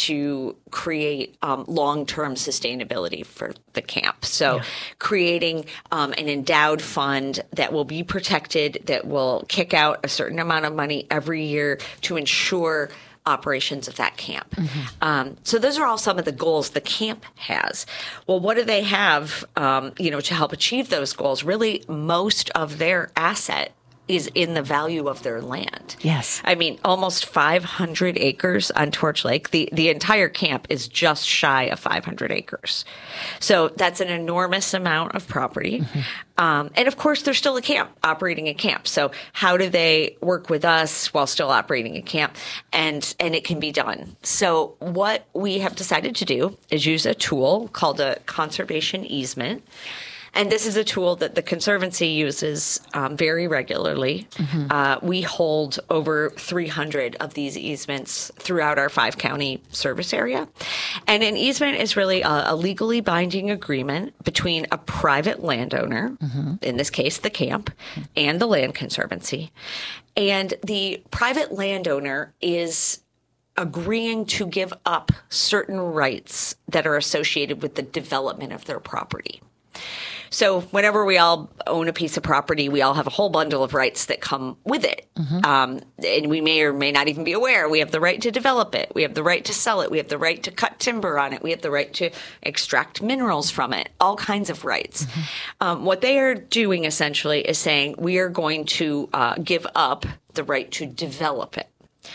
to create long-term sustainability for the camp. So creating an endowed fund that will be protected, that will kick out a certain amount of money every year to ensure operations of that camp. So those are all some of the goals the camp has. Well, what do they have, to help achieve those goals? Really, most of their asset is in the value of their land. Yes. I mean, almost 500 acres on Torch Lake. The entire camp is just shy of 500 acres. So that's an enormous amount of property. And of course, there's still a camp, operating a camp. So how do they work with us while still operating a camp? And it can be done. So what we have decided to do is use a tool called a conservation easement. And this is a tool that the Conservancy uses very regularly. We hold over 300 of these easements throughout our 5-county service area. And an easement is really a legally binding agreement between a private landowner, in this case the camp, and the Land Conservancy. And the private landowner is agreeing to give up certain rights that are associated with the development of their property. So whenever we all own a piece of property, we all have a whole bundle of rights that come with it. And we may or may not even be aware. We have the right to develop it. We have the right to sell it. We have the right to cut timber on it. We have the right to extract minerals from it, all kinds of rights. What they are doing essentially is saying we are going to give up the right to develop it.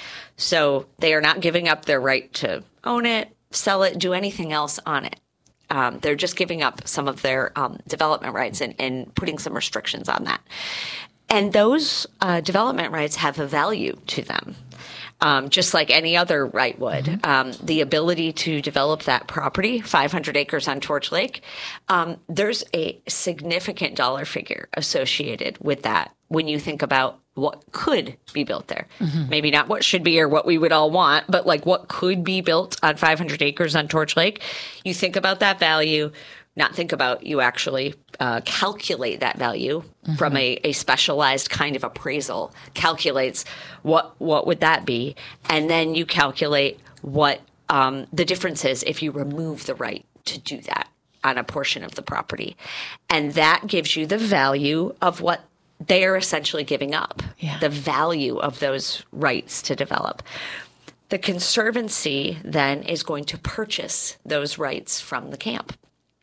So they are not giving up their right to own it, sell it, do anything else on it. They're just giving up some of their development rights and putting some restrictions on that. And those development rights have a value to them, just like any other right would. The ability to develop that property, 500 acres on Torch Lake, there's a significant dollar figure associated with that when you think about what could be built there. Maybe not what should be or what we would all want, but like what could be built on 500 acres on Torch Lake. You think about that value, not think about you actually calculate that value from a specialized kind of appraisal, calculates what would that be. And then you calculate what the difference is if you remove the right to do that on a portion of the property. And that gives you the value of what they are essentially giving up, the value of those rights to develop. The Conservancy then is going to purchase those rights from the camp.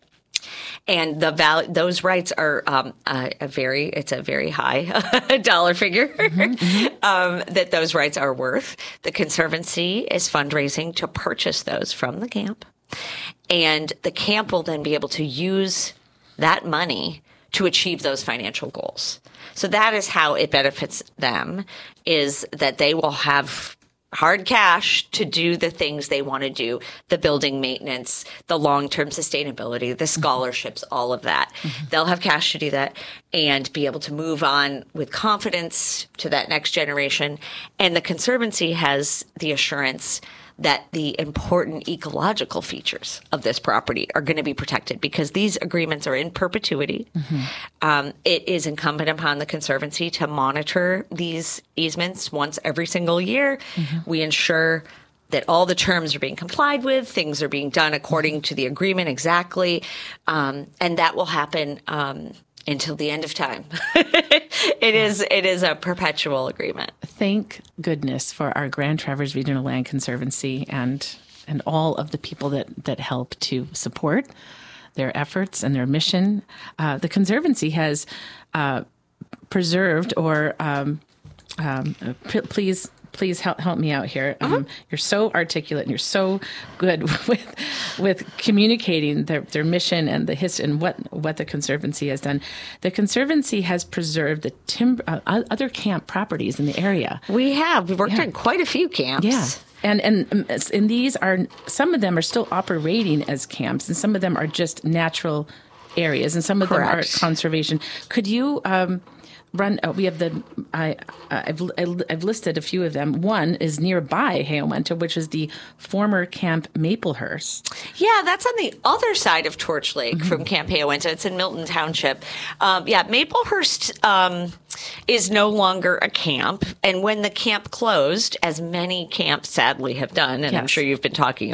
And those rights are a very high dollar figure that those rights are worth. The Conservancy is fundraising to purchase those from the camp. And the camp will then be able to use that money to achieve those financial goals. So that is how it benefits them, is that they will have hard cash to do the things they want to do, the building maintenance, the long-term sustainability, the scholarships, all of that. They'll have cash to do that and be able to move on with confidence to that next generation. And the Conservancy has the assurance that the important ecological features of this property are going to be protected because these agreements are in perpetuity. It is incumbent upon the Conservancy to monitor these easements once every single year. We ensure that all the terms are being complied with, things are being done according to the agreement exactly, and that will happen until the end of time. It is a perpetual agreement. Thank goodness for our Grand Traverse Regional Land Conservancy and all of the people that help to support their efforts and their mission. The Conservancy has preserved or please help me out here. You're so articulate and you're so good with communicating their mission and the history and what the Conservancy has done. The Conservancy has preserved the other camp properties in the area. We've worked on quite a few camps. Yeah. And these are, some of them are still operating as camps, and some of them are just natural areas, and some of them are conservation. Could you we have I've listed a few of them. One is nearby Hay-Uinta, which is the former Camp Maplehurst. Yeah, that's on the other side of Torch Lake from Camp Hay-Uinta. It's in Milton Township. Maplehurst is no longer a camp. And when the camp closed, as many camps sadly have done, and I'm sure you've been talking